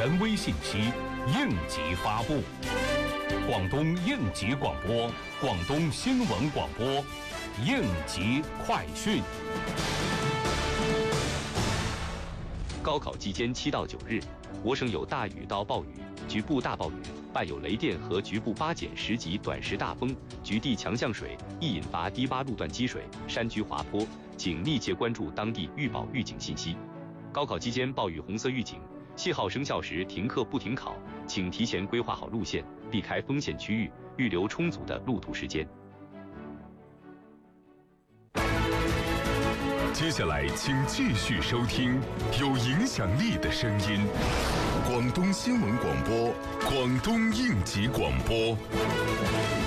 权威信息，应急发布。广东应急广播，广东新闻广播，应急快讯。 高考期间7到9日，我省有大雨到暴雨，局部大暴雨，伴有雷电和局部8减10级短时大风，局地强降水，易引发低洼路段积水、山区滑坡，请密切关注当地预报预警信息。高考期间暴雨红色预警信号生效时停课不停考，请提前规划好路线，避开风险区域，预留充足的路途时间。 接下来，请继续收听有影响力的声音——广东新闻广播，广东应急广播。